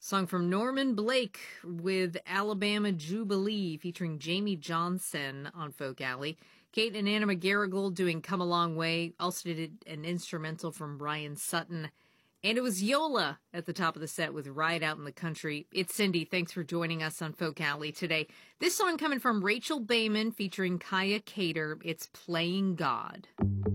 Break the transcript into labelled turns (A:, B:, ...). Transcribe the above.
A: Song from Norman Blake with Alabama Jubilee featuring Jamie Johnson on Folk Alley. Kate and Anna McGarrigle doing Come a Long Way. Also did an instrumental from Brian Sutton. And it was Yola at the top of the set with Ride Out in the Country. It's Cindy. Thanks for joining us on Folk Alley today. This song coming from Rachel Bayman featuring Kaya Cater. It's Playing God.